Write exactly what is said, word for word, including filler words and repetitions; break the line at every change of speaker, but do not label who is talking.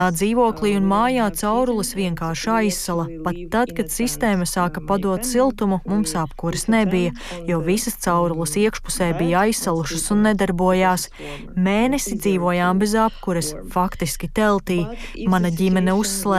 Dzīvoklī un mājā caurules vienkārši aizsala. Pat tad, kad sistēma sāka padot siltumu, mums apkures nebija, jo visas caurules iekšpusē bija aizsalušas un nedarbojās. Mēnesi dzīvojām bez apkures, faktiski teltī. Mana ģimene uzslēdza